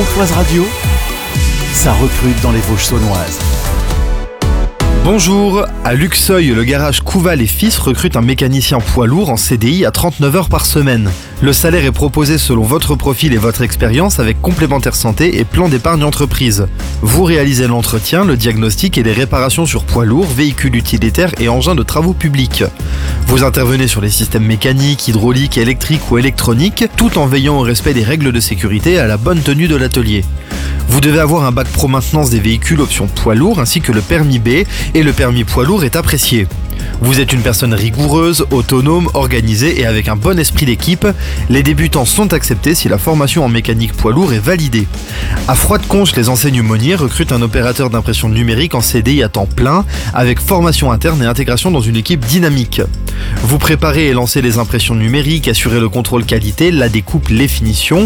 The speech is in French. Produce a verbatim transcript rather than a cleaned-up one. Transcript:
Pontoise Radio, ça recrute dans les Vosges saunoises. Bonjour, à Luxeuil, le garage Couval et Fils recrute un mécanicien poids lourd en C D I à trente-neuf heures par semaine. Le salaire est proposé selon votre profil et votre expérience avec complémentaire santé et plan d'épargne entreprise. Vous réalisez l'entretien, le diagnostic et les réparations sur poids lourds, véhicules utilitaires et engins de travaux publics. Vous intervenez sur les systèmes mécaniques, hydrauliques, électriques ou électroniques, tout en veillant au respect des règles de sécurité et à la bonne tenue de l'atelier. Vous devez avoir un bac pro maintenance des véhicules option poids lourd ainsi que le permis B, et le permis poids lourd est apprécié. Vous êtes une personne rigoureuse, autonome, organisée et avec un bon esprit d'équipe. Les débutants sont acceptés si la formation en mécanique poids lourd est validée. À Froide-Conches, les enseignes Monnier recrutent un opérateur d'impression numérique en C D I à temps plein avec formation interne et intégration dans une équipe dynamique. Vous préparez et lancez les impressions numériques, assurez le contrôle qualité, la découpe, les finitions.